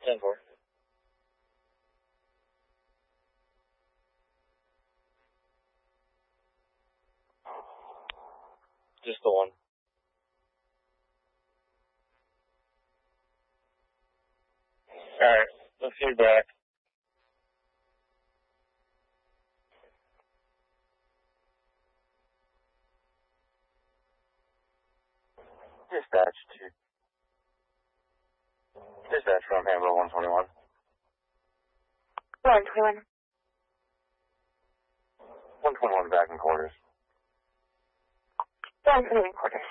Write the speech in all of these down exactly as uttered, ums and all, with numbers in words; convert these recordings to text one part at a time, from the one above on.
ten four. Just the one. Alright, let's see you back. Dispatch to Dispatch from Hamburg one twenty-one. one twenty-one. one twenty-one back in quarters. one twenty-one quarters.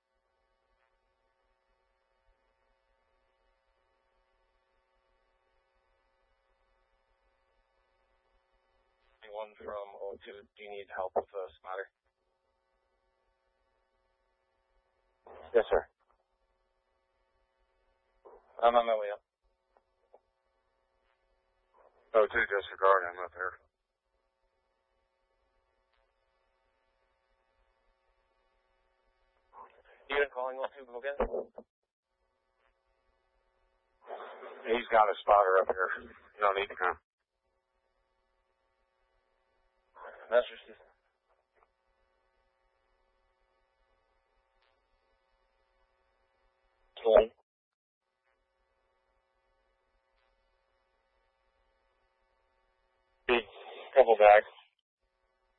One from O two, do you need help with a spotter? Yes, sir. I'm on my way up. O two, disregard, I'm up here. Unit calling O two, again? He's got a spotter up here. You don't need to come. Master system. One. Couple back.